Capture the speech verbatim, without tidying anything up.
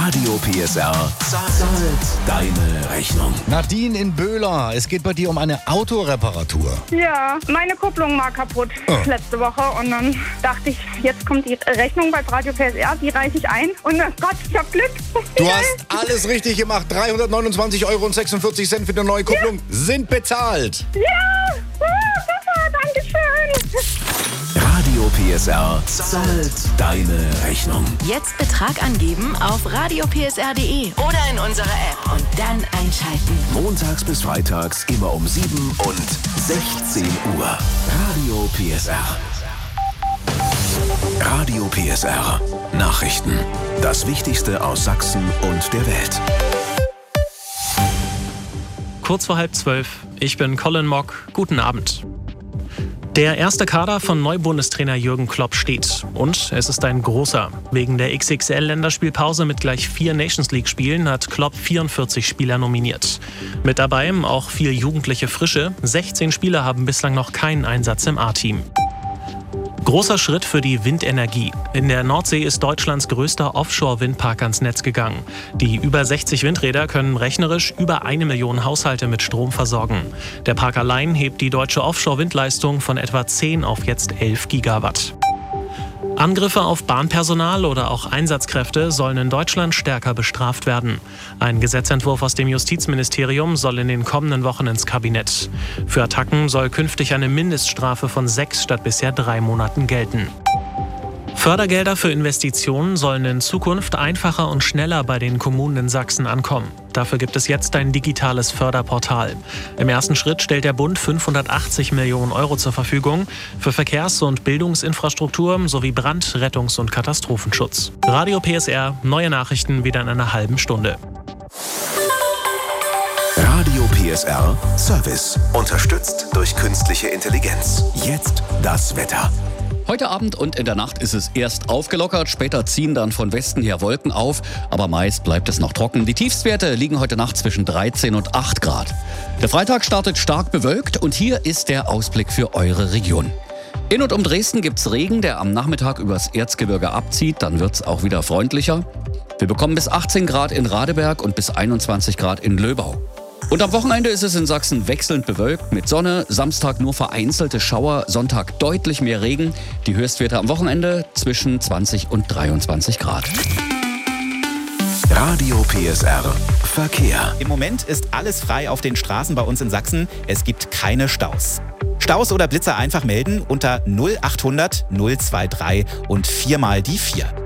Radio P S R zahlt deine Rechnung. Nadine in Böhler, es geht bei dir um eine Autoreparatur. Ja, meine Kupplung war kaputt Oh. letzte Woche und dann dachte ich, jetzt kommt die Rechnung bei Radio P S R, die reiche ich ein und oh Gott, ich hab Glück. Du hast alles richtig gemacht. dreihundertneunundzwanzig Euro und sechsundvierzig Cent für die neue Kupplung sind bezahlt. Ja, oh, super, danke schön. Radio P S R zahlt deine Rechnung. Jetzt Betrag angeben auf radio p s r punkt d e oder in unserer App und dann einschalten. Montags bis freitags immer um sieben und sechzehn Uhr. Radio P S R. Radio P S R. Nachrichten. Das Wichtigste aus Sachsen und der Welt. Kurz vor halb zwölf. Ich bin Colin Mock. Guten Abend. Der erste Kader von Neubundestrainer Jürgen Klopp steht. Und es ist ein großer. Wegen der X X L-Länderspielpause mit gleich vier Nations-League-Spielen hat Klopp vierundvierzig Spieler nominiert. Mit dabei auch vier jugendliche Frische. sechzehn Spieler haben bislang noch keinen Einsatz im A-Team. Großer Schritt für die Windenergie. In der Nordsee ist Deutschlands größter Offshore-Windpark ans Netz gegangen. Die über sechzig Windräder können rechnerisch über eine Million Haushalte mit Strom versorgen. Der Park allein hebt die deutsche Offshore-Windleistung von etwa zehn auf jetzt elf Gigawatt. Angriffe auf Bahnpersonal oder auch Einsatzkräfte sollen in Deutschland stärker bestraft werden. Ein Gesetzentwurf aus dem Justizministerium soll in den kommenden Wochen ins Kabinett. Für Attacken soll künftig eine Mindeststrafe von sechs statt bisher drei Monaten gelten. Fördergelder für Investitionen sollen in Zukunft einfacher und schneller bei den Kommunen in Sachsen ankommen. Dafür gibt es jetzt ein digitales Förderportal. Im ersten Schritt stellt der Bund fünfhundertachtzig Millionen Euro zur Verfügung für Verkehrs- und Bildungsinfrastruktur sowie Brand-, Rettungs- und Katastrophenschutz. Radio P S R, neue Nachrichten wieder in einer halben Stunde. Radio P S R Service. Unterstützt durch künstliche Intelligenz. Jetzt das Wetter. Heute Abend und in der Nacht ist es erst aufgelockert, später ziehen dann von Westen her Wolken auf, aber meist bleibt es noch trocken. Die Tiefstwerte liegen heute Nacht zwischen dreizehn und acht Grad. Der Freitag startet stark bewölkt und hier ist der Ausblick für eure Region. In und um Dresden gibt's Regen, der am Nachmittag übers Erzgebirge abzieht, dann wird's auch wieder freundlicher. Wir bekommen bis achtzehn Grad in Radeberg und bis einundzwanzig Grad in Löbau. Und am Wochenende ist es in Sachsen wechselnd bewölkt mit Sonne, Samstag nur vereinzelte Schauer, Sonntag deutlich mehr Regen. Die Höchstwerte am Wochenende zwischen zwanzig und dreiundzwanzig Grad. Radio P S R Verkehr. Im Moment ist alles frei auf den Straßen bei uns in Sachsen. Es gibt keine Staus. Staus oder Blitzer einfach melden unter null achthundert null drei drei und viermal die vier.